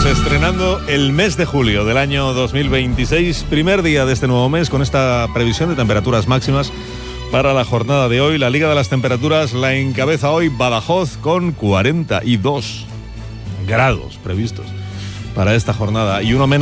Estrenando el mes de julio del año 2026, primer día de este nuevo mes, con esta previsión de temperaturas máximas para la jornada de hoy. La Liga de las Temperaturas la encabeza hoy Badajoz con 42 grados previstos para esta jornada y uno menos